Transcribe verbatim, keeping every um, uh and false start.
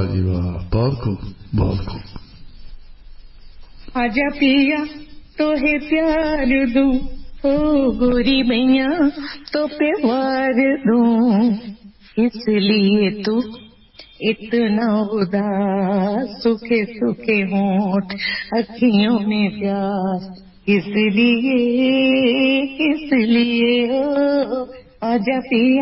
जी वाह, बहुत खूब बहुत खूब। आजा पिया तो है प्यार दूं, हो गोरी मैया तो प्यार दूं, इसलिए तू इतना उदास, सूखे सूखे होंठ अखियों में प्यास, किस लिए किस लिए ओ आजा पिया।